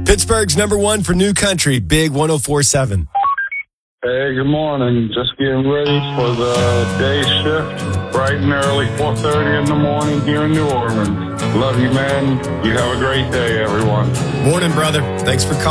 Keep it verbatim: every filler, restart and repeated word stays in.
Pittsburgh's number one for new country, Big one oh four point seven. Hey, good morning. Just getting ready for the day shift, bright and early, four thirty in the morning here in New Orleans. Love you, man. You have a great day, everyone. Morning, brother. Thanks for calling.